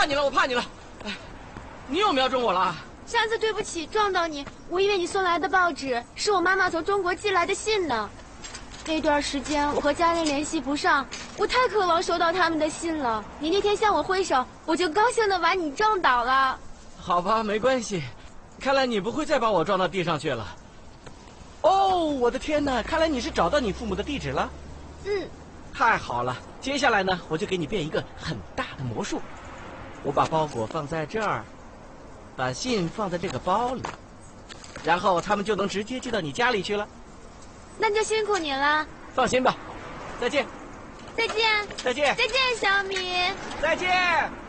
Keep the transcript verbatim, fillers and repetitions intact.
你了，我怕你了。哎，你有瞄准我了？ 上次对不起撞到你，我以为你送来的报纸是我妈妈从中国寄来的信呢。那段时间我和家人联系不上，我太渴望收到他们的信了。你那天向我挥手，我就高兴的把你撞倒了。 好吧，没关系。看来你不会再把我撞到地上去了。哦，我的天哪！看来你是找到你父母的地址了。 嗯， 太好了。接下来呢，我就给你变一个很大的魔术。我把包裹放在这儿，把信放在这个包里，然后他们就能直接寄到你家里去了。 那就辛苦你了。 放心吧。再见。 再见。 再见。 再见，小米。 再见。